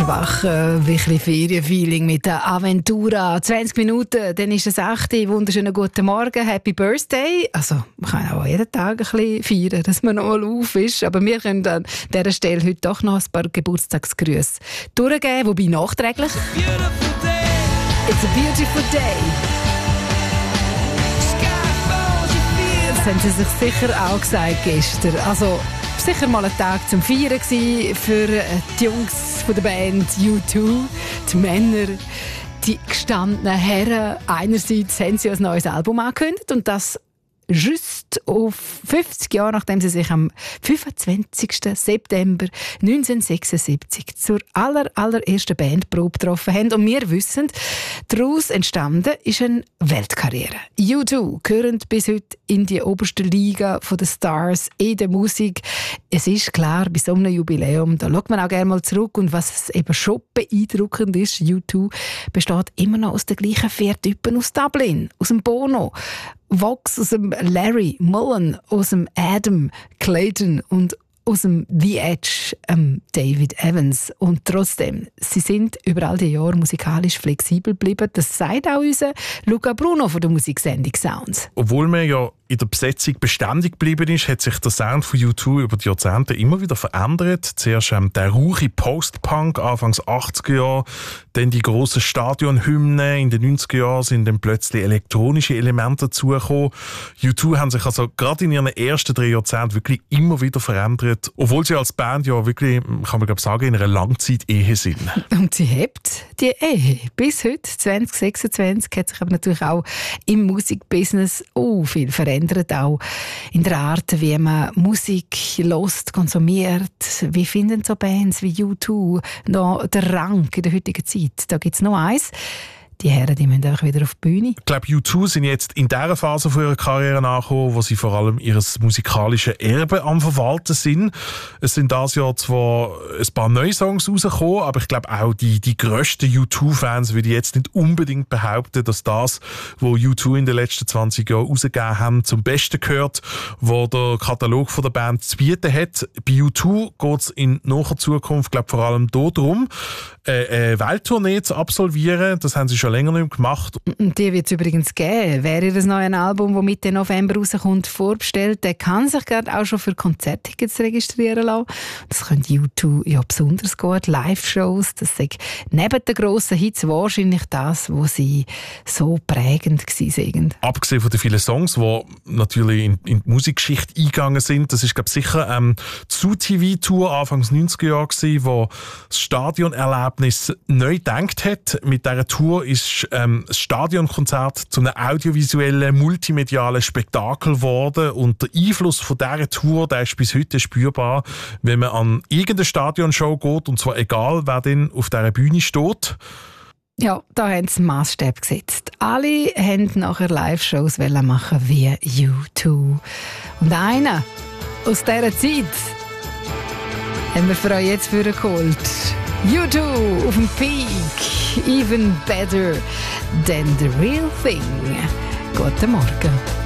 wach, wirklich Ferienfeeling mit der Aventura. 20 Minuten, dann ist es 8 Uhr. Wunderschönen guten Morgen, Happy Birthday. Also, man kann auch jeden Tag ein bisschen feiern, dass man noch mal auf ist. Aber wir können an dieser Stelle heute doch noch ein paar Geburtstagsgrüße durchgeben, wobei nachträglich. It's a beautiful day. Das haben sie sich sicher auch gesagt gestern. Also, sicher mal ein Tag zum Feiern gewesen für die Jungs von der Band U2, die Männer, die gestandenen Herren. Einerseits haben sie ein neues Album angekündigt und das just auf 50 Jahre, nachdem sie sich am 25. September 1976 zur allerersten Bandprobe getroffen haben. Und wir wissen, daraus entstanden ist eine Weltkarriere. U2 gehören bis heute in die oberste Liga der Stars in der Musik. Es ist klar, bei so einem Jubiläum, da schaut man auch gerne mal zurück. Und was eben schon beeindruckend ist, U2 besteht immer noch aus den gleichen 4 Typen aus Dublin, aus dem Bono, Vox, aus dem Larry Mullen, aus dem Adam Clayton und aus dem The Edge, David Evans. Und trotzdem, sie sind über all die Jahre musikalisch flexibel geblieben. Das sagt auch unser Luca Bruno von der Musiksendung Sounds. Obwohl man ja in der Besetzung beständig geblieben ist, hat sich der Sound von U2 über die Jahrzehnte immer wieder verändert. Zuerst der rauche Post-Punk Anfangs 80er Jahre, dann die grossen Stadionhymnen. In den 90er Jahren sind dann plötzlich elektronische Elemente dazugekommen. U2 haben sich also gerade in ihren ersten 3 Jahrzehnten wirklich immer wieder verändert, obwohl sie als Band ja wirklich, kann man glaube sagen, in einer Langzeit-Ehe sind. Und sie hebt die Ehe. Bis heute, 2026, hat sich aber natürlich auch im Musikbusiness viel verändert. Auch in der Art, wie man Musik hört, konsumiert. Wie finden so Bands wie U2 noch den Rang in der heutigen Zeit? Da gibt es noch eins. Die Herren, die müssen einfach wieder auf die Bühne. Ich glaube, U2 sind jetzt in dieser Phase von ihrer Karriere angekommen, wo sie vor allem ihr musikalisches Erbe am Verwalten sind. Es sind dieses Jahr zwar ein paar neue Songs rausgekommen, aber ich glaube auch die grössten U2-Fans würden jetzt nicht unbedingt behaupten, dass das, was U2 in den letzten 20 Jahren rausgegeben haben, zum Besten gehört, was der Katalog von der Band zu bieten hat. Bei U2 geht es in naher Zukunft, glaube vor allem darum, eine Welttournee zu absolvieren. Das haben sie schon länger nicht gemacht. Die wird es übrigens geben. Wer ihr das neue Album, das Mitte November rauskommt, vorbestellt, der kann sich gerade auch schon für Konzerttickets registrieren lassen. Das könnte U2 ja besonders gut. Live-Shows, das ist neben den grossen Hits wahrscheinlich das, was sie so prägend waren. Abgesehen von den vielen Songs, die natürlich in die Musikgeschichte eingegangen sind, das ist glaube sicher die Zoo-TV-Tour Anfangs 90er Jahre gewesen, wo das Stadionerlebnis neu gedacht hat. Mit dieser Tour ist das Stadionkonzert zu einem audiovisuellen, multimedialen Spektakel geworden. Und der Einfluss von dieser Tour, der ist bis heute spürbar, wenn man an irgendeine Stadionshow geht, und zwar egal, wer denn auf dieser Bühne steht. Ja, da haben sie Massstab gesetzt. Alle wollten nachher Live-Shows machen wie U2. Und einer aus dieser Zeit haben wir für euch jetzt vorgeholt. U2 auf dem Peak, even better than the real thing. Guten Morgen.